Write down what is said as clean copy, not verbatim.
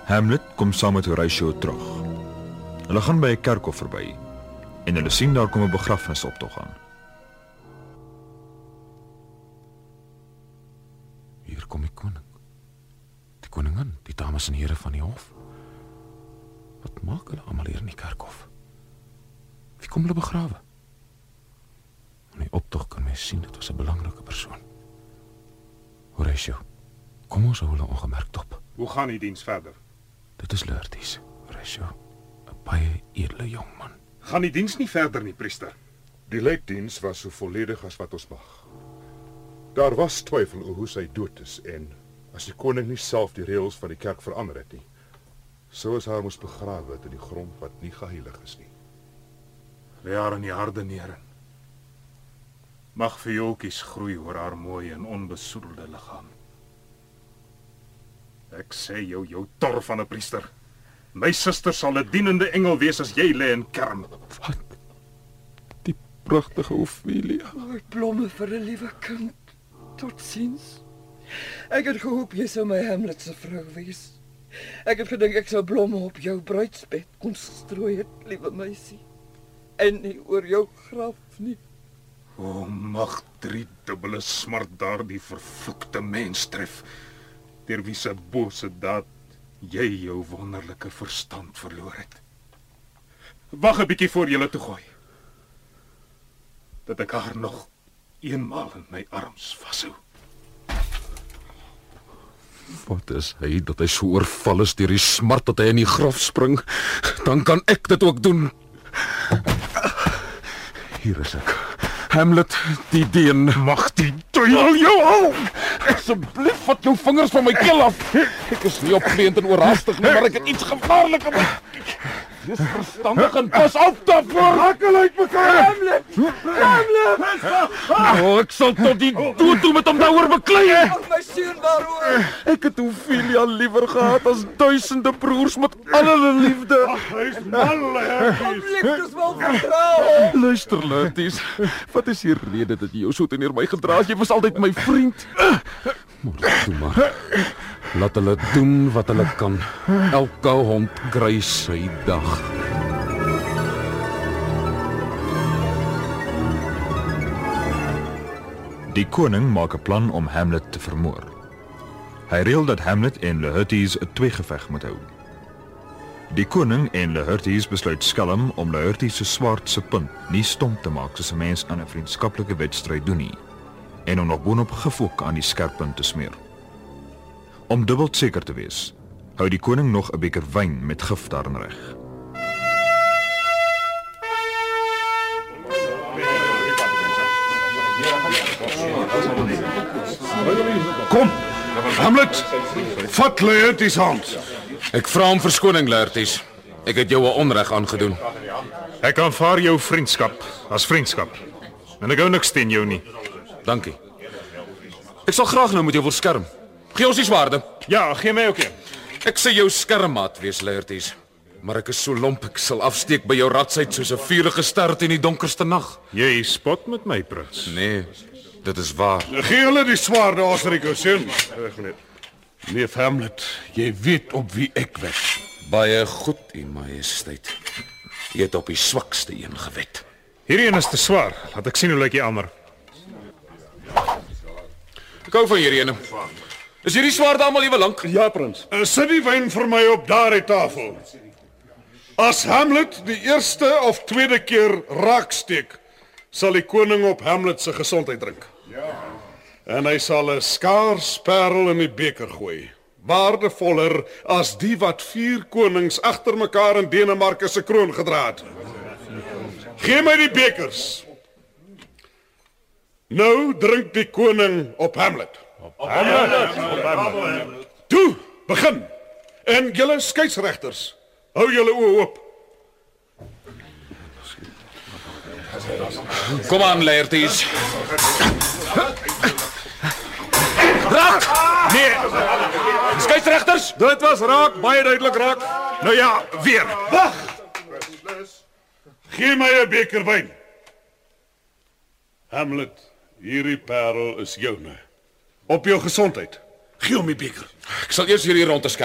Hamlet kom saam met Horatio terug. Hulle gaan by 'n kerkhof verby en hulle sien daar kom 'n begrafnisoptog aan. Hier kom die koning. Die koningin, die dames en here van die hof. Wat maak hulle almal hier in die kerkhof? Wie kom hulle begrawe? In die optog kan mens sien, dit was 'n belangrike persoon. Horatio, kom ons hou hulle ongemerk dop. Hoe gaan die diens verder? Dit is Laertes, Horatio. 'n Baie edele jong man. Gaan die diens nie verder nie, priester? Die lijkdiens was so volledig as wat ons mag. Daar was twyfel oor hoe sy dood is en as die koning nie self die reëls van die kerk verander het nie, sou ons haar moes begrawe in die grond wat nie geheilig is nie. Lê haar in die harde neer. Mag viooltjies groei oor haar mooi en onbesoedelde liggaam. Ek sê jou tor van 'n priester. My suster sal 'n dienende engel wees as jy lê en kerm. Wat? Die pragtige Ophelia. Mooi blomme vir 'n liewe kind. Totsiens. Ek het gehoop jy sou my Hamlet se vrou wees. Ek het gedink ek sou blomme op jou bruidsbed kon strooi het, liewe meisie. En nie oor jou graf nie. O, mag 3 dubbele smart daardie vervloekte mens tref, deur wie se bose daad jy jou wonderlike verstand verloor het. Wag 'n bietjie voor jy toe gooi, dat ek haar nog eenmaal in my arms vashou. Wat is hy, dat hy so oorval is deur die smart dat hy in die graf spring? Dan kan ek dit ook doen. Hier is ek. Hamlet, die deen. Mag die duiwel jou hou! Asseblief, vat jou vingers van my keel af. Ek is nie opgeleend en oorhaastig nie, maar ek het iets gevaarlik gemaak. Wees verstandig en pas op daarvoor. Hakkel uit mekaar! Hamlet! Oh, ek sal tot die dood toe met hom daaroor beklei. Ag my seun, waaroor? Ek het Ophelia liewer gehad as duisende broers met al hulle liefde. Hy's mal, Om liefdes wil vertrou. Luister, Laertes, wat is die rede dat jy jou so teenoor my gedra het? Jy was altyd my vriend. Maar toe maar. Laat hulle doen wat hulle kan. Elke hond kry sy dag. Die koning maak 'n plan om Hamlet te vermoor. Hy reël dat Hamlet en Laertes 'n tweegeveg moet hou. Die koning en Laertes besluit skelm om Laertes se swaard se punt nie stomp te maak soos 'n mens aan 'n vriendskaplike wedstryd doen nie, en om nog boonop gif ook aan die skerp punt te smeer. Om dubbel seker te wees, hou die koning nog 'n beker wyn met gif daarin reg. Kom, Hamlet, vat Laertes hand. Ek vra om verskoning, Laertes. Ek het jou 'n onreg aangedoen. Ek aanvaar jou vriendskap as vriendskap. En ek hou niks teen jou nie. Dankie. Ek sal graag nou met jou wil skerm. Gee ons die swaarde. Ja, gee my ook een. Ek sê jou skermmaat wees, Laertes. Maar ek is so lomp, ek sal afsteek by jou ratsheid soos 'n vuurige ster in die donkerste nag. Jy spot met my, prins. Nee, dit is waar. Gee hulle die swaarde, Osrico, seun. Neef Hamlet, jy weet op wie ek wet. Baie goed, u majesteit. Jy het op die swakste een gewet. Hierdie een is te swaar. Laat ek sien hoe lyk die ander. Ek hou van hierdie ene. Is hierdie swaarde almal ewe lank? Ja, prins. Sit die wyn vir my op daardie tafel. As Hamlet die eerste of tweede keer raaksteek, sal die koning op Hamlet se gesondheid drink. En hy sal 'n skaars parel in die beker gooi. Waardevoller as die wat 4 konings agter mekaar in Denemarke se kroon gedra het. Gee my die bekers. Nou drink die koning op Hamlet. Toe, begin. En julle skeieregters, hou julle oë oop. Kom aan, Laertes. Raak! Nee, Skeieregters, Dit was raak, baie duidelik raak. nou ja, weer. Wag! Gee my 'n beker wyn. Hamlet, hierdie parel is joune. Op jou gesondheid. Gee hom die beker. ek sal eers hierdie rondte